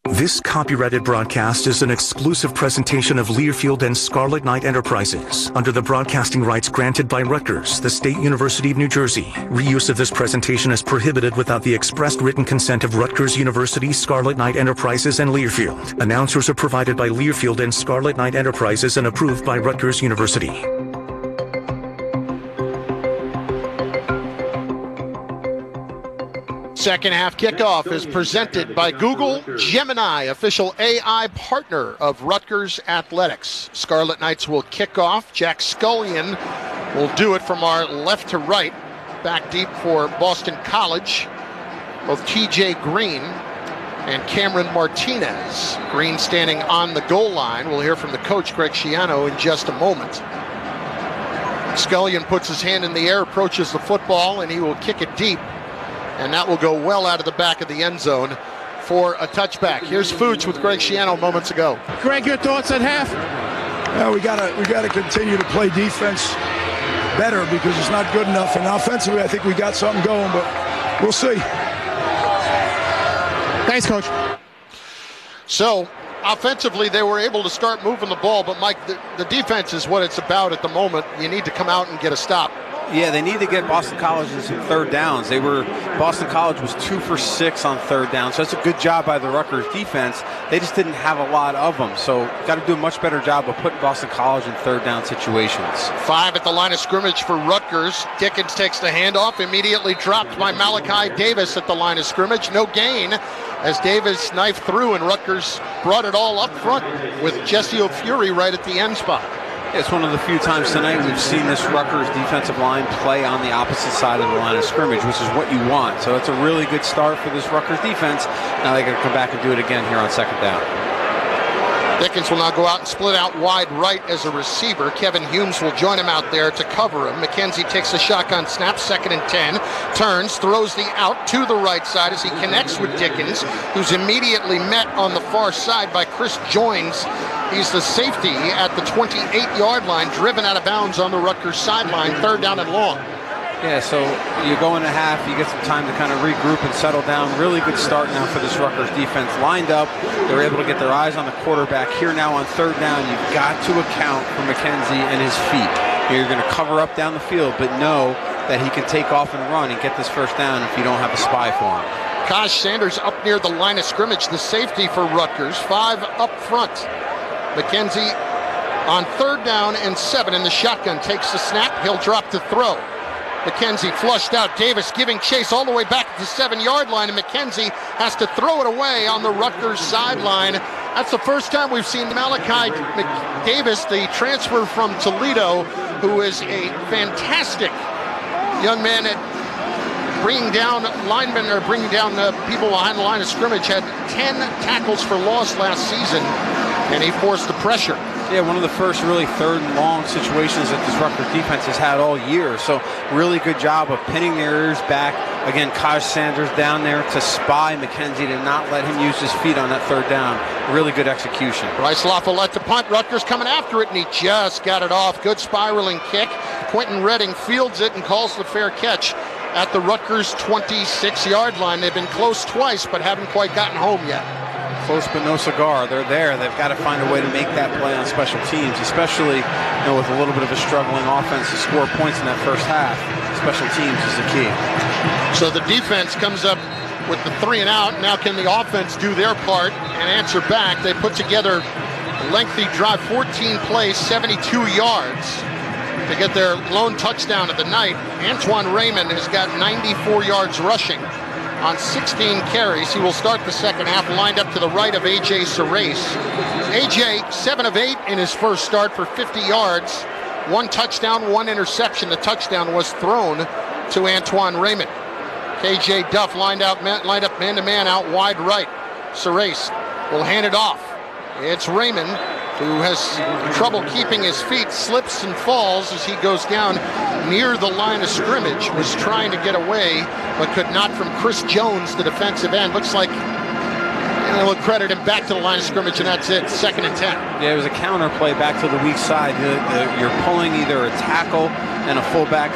This copyrighted broadcast is an exclusive presentation of Learfield and Scarlet Knight Enterprises under the broadcasting rights granted by Rutgers, the State University of New Jersey. Reuse of this presentation is prohibited without the expressed written consent of Rutgers University, Scarlet Knight Enterprises, and Learfield. Announcers are provided by Learfield and Scarlet Knight Enterprises and approved by Rutgers University. Second half kickoff is presented by Google Gemini, official AI partner of Rutgers Athletics. Scarlet Knights will kick off. Jack Scullion will do it from our left to right. Back deep for Boston College, both TJ Green and Cameron Martinez. Green standing on the goal line. We'll hear from the coach, Greg Schiano, in just a moment. Scullion puts his hand in the air, approaches the football, and he will kick it deep. And that will go well out of the back of the end zone for a touchback. Here's Fuchs with Greg Schiano moments ago. Greg, your thoughts at half? Well, we gotta continue to play defense better because it's not good enough. And offensively, I think we got something going, but we'll see. Thanks, Coach. So, offensively, they were able to start moving the ball, but Mike, the defense is what it's about at the moment. You need to come out and get a stop. Yeah, they need to get Boston College in some third downs. Boston College was 2 for 6 on third down, so that's a good job by the Rutgers defense. They just didn't have a lot of them, so got to do a much better job of putting Boston College in third down situations. 5 at the line of scrimmage for Rutgers. Dickens takes the handoff, immediately dropped by Malachi Davis at the line of scrimmage. No gain as Davis knifed through, and Rutgers brought it all up front with Jesse O'Fury right at the end spot. It's one of the few times tonight we've seen this Rutgers defensive line play on the opposite side of the line of scrimmage, which is what you want. So it's a really good start for this Rutgers defense. Now they got to come back and do it again here on second down. Dickens will now go out and split out wide right as a receiver. Kevin Humes will join him out there to cover him. McKenzie takes the shotgun snap, 2nd and 10, turns, throws the out to the right side as he connects with Dickens, who's immediately met on the far side by Chris Joins. He's the safety at the 28-yard line, driven out of bounds on the Rutgers sideline, 3rd down and long. Yeah, so you go into half, you get some time to kind of regroup and settle down. Really good start now for this Rutgers defense. Lined up, they're able to get their eyes on the quarterback. Here now on 3rd down, you've got to account for McKenzie and his feet. You're going to cover up down the field, but know that he can take off and run and get this 1st down if you don't have a spy for him. Kaj Sanders up near the line of scrimmage, the safety for Rutgers, 5 up front. McKenzie on 3rd down and 7 in the shotgun, takes the snap, he'll drop to throw. McKenzie flushed out, Davis giving chase all the way back to the 7-yard line, and McKenzie has to throw it away on the Rutgers sideline. That's the first time we've seen Malachi Davis, the transfer from Toledo, who is a fantastic young man at bringing down linemen or bringing down people behind the line of scrimmage, had 10 tackles for loss last season, and he forced the pressure. Yeah, one of the first really 3rd and long situations that this Rutgers defense has had all year. So really good job of pinning their ears back. Again, Kaj Sanders down there to spy McKenzie, to not let him use his feet on that 3rd down. Really good execution. Bryce LaFollette to punt. Rutgers coming after it, and he just got it off. Good spiraling kick. Quentin Redding fields it and calls the fair catch at the Rutgers 26-yard line. They've been close twice, but haven't quite gotten home yet. Close but no cigar. They're there. They've got to find a way to make that play on special teams, especially with a little bit of a struggling offense to score points in that 1st half. Special teams is the key. So the defense comes up with the 3 and out. Now can the offense do their part and answer back? They put together a lengthy drive, 14 plays, 72 yards to get their lone touchdown of the night. Antoine Raymond has got 94 yards rushing on 16 carries. He will start the second half lined up to the right of A.J. Surace. A.J., 7 of 8 in his first start for 50 yards. 1 touchdown, 1 interception. The touchdown was thrown to Antoine Raymond. K.J. Duff lined up man-to-man out wide right. Surace will hand it off. It's Raymond, who has trouble keeping his feet, slips and falls as he goes down near the line of scrimmage, was trying to get away, but could not from Chris Jones, the defensive end. Looks like we'll credit him back to the line of scrimmage, and that's it, 2nd and 10. Yeah, it was a counter play back to the weak side. You're pulling either a tackle and a fullback